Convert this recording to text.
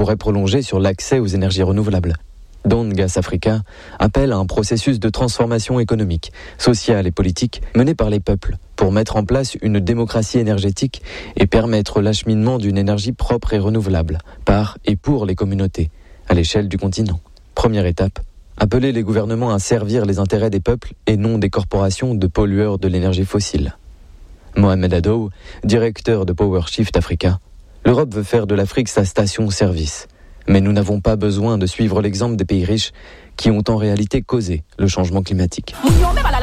pourrait prolonger sur l'accès aux énergies renouvelables. Dawn Gas Africa appelle à un processus de transformation économique, sociale et politique mené par les peuples pour mettre en place une démocratie énergétique et permettre l'acheminement d'une énergie propre et renouvelable par et pour les communautés à l'échelle du continent. Première étape, appeler les gouvernements à servir les intérêts des peuples et non des corporations de pollueurs de l'énergie fossile. Mohamed Adow, directeur de PowerShift Africa, l'Europe veut faire de l'Afrique sa station-service. Mais nous n'avons pas besoin de suivre l'exemple des pays riches qui ont en réalité causé le changement climatique.